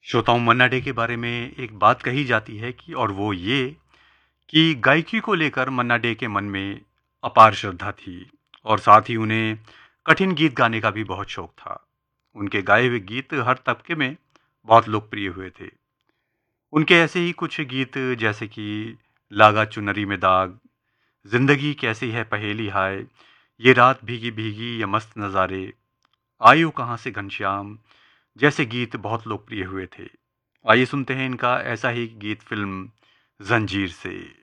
श्रोताओं, मन्ना डे के बारे में एक बात कही जाती है कि और वो ये कि गायकी को लेकर मन्ना डे के मन में अपार श्रद्धा थी और साथ ही उन्हें कठिन गीत गाने का भी बहुत शौक था। उनके गाए हुए गीत हर तबके में बहुत लोकप्रिय हुए थे। उनके ऐसे ही कुछ गीत जैसे कि लागा चुनरी में दाग, जिंदगी कैसी है पहेली हाय, ये रात भीगी भीगी या मस्त नज़ारे, आयु कहाँ से घनश्याम जैसे गीत बहुत लोकप्रिय हुए थे। आइए सुनते हैं इनका ऐसा ही गीत फिल्म जंजीर से।